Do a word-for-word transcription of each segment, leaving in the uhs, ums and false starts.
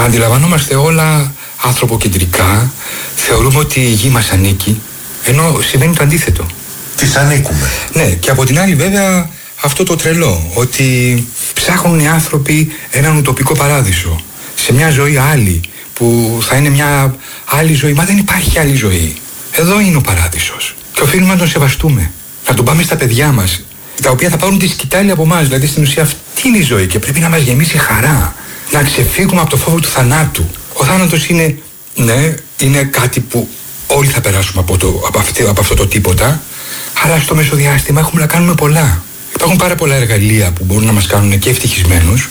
τα αντιλαμβανόμαστε όλα ανθρωποκεντρικά, θεωρούμε ότι η γη μας ανήκει, ενώ σημαίνει το αντίθετο. Τις ανήκουμε. Ναι, και από την άλλη βέβαια αυτό το τρελό, ότι ψάχνουν οι άνθρωποι έναν ουτοπικό παράδεισο, σε μια ζωή άλλη, που θα είναι μια άλλη ζωή. Μα δεν υπάρχει άλλη ζωή. Εδώ είναι ο παράδεισος. Και οφείλουμε να τον σεβαστούμε. Να τον πάμε στα παιδιά μας, τα οποία θα πάρουν τη σκητάλη από εμάς. Δηλαδή στην ουσία αυτή είναι η ζωή και πρέπει να μας γεμίσει χαρά. Να ξεφύγουμε από το φόβο του θανάτου. Ο θάνατος είναι, ναι, είναι κάτι που όλοι θα περάσουμε από, το, από, αυτή, από αυτό το τίποτα. Αλλά στο μεσοδιάστημα έχουμε να κάνουμε πολλά. Υπάρχουν πάρα πολλά εργαλεία που μπορούν να μας κάνουν και ευτυχισμένους,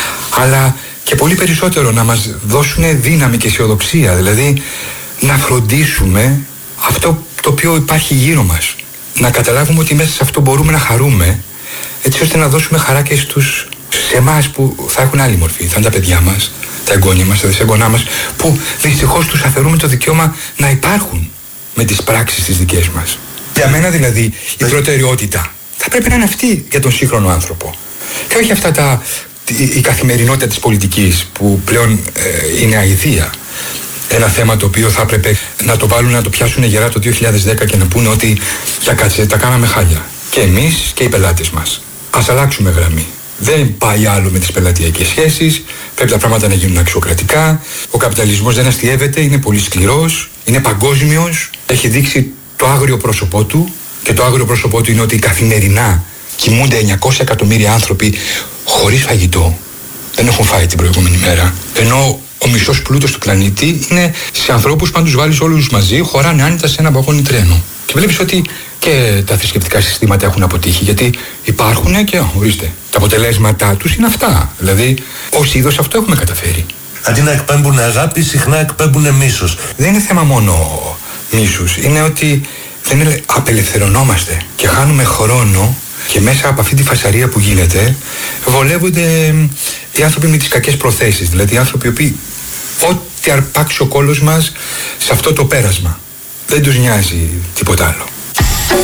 αλλά και πολύ περισσότερο να μας δώσουν δύναμη και αισιοδοξία. Δηλαδή να φροντίσουμε αυτό το οποίο υπάρχει γύρω μας. Να καταλάβουμε ότι μέσα σε αυτό μπορούμε να χαρούμε, έτσι ώστε να δώσουμε χαρά και στους, σε εμάς που θα έχουν άλλη μορφή. Θα είναι τα παιδιά μας, τα εγγόνια μας, τα δυσεγγονά μας, που δυστυχώς τους αφαιρούμε το δικαίωμα να υπάρχουν με τις πράξεις τις δικές μας. Για μένα δηλαδή η προτεραιότητα θα πρέπει να είναι αυτή για τον σύγχρονο άνθρωπο. Και όχι αυτά τα, η, η καθημερινότητα της πολιτικής που πλέον ε, είναι αηδία. Ένα θέμα το οποίο θα έπρεπε να το βάλουν, να το πιάσουν γερά το δύο χιλιάδες δέκα και να πούνε ότι για κάτσε, τα κάναμε χάλια. Και εμείς και οι πελάτες μας. Ας αλλάξουμε γραμμή. Δεν πάει άλλο με τις πελατειακές σχέσεις. Πρέπει τα πράγματα να γίνουν αξιοκρατικά. Ο καπιταλισμός δεν αστιεύεται, είναι πολύ σκληρός, είναι παγκόσμιος. Έχει δείξει το άγριο πρόσωπό του. Και το άγριο πρόσωπό του είναι ότι καθημερινά κοιμούνται εννιακόσια εκατομμύρια άνθρωποι χωρίς φαγητό. Δεν έχουν φάει την προηγούμενη μέρα. Ενώ ο μισός πλούτος του πλανήτη είναι σε ανθρώπους που αν τους βάλεις όλους μαζί χωράνε άνετα σε ένα βαγόνι τρένο. Και βλέπεις ότι και τα θρησκευτικά συστήματα έχουν αποτύχει, γιατί υπάρχουν και ορίστε, τα αποτελέσματά τους είναι αυτά. Δηλαδή, ως είδος αυτό έχουμε καταφέρει. Αντί να εκπέμπουν αγάπη, συχνά εκπέμπουν μίσος. Δεν είναι θέμα μόνο μίσους. Είναι ότι δεν απελευθερωνόμαστε και χάνουμε χρόνο και μέσα από αυτή τη φασαρία που γίνεται βολεύονται οι άνθρωποι με τις κακές προθέσεις. Δηλαδή οι άνθρωποι οι οποίοι ό,τι αρπάξει ο κόλος μας σε αυτό το πέρασμα. Δεν τους νοιάζει τίποτα άλλο.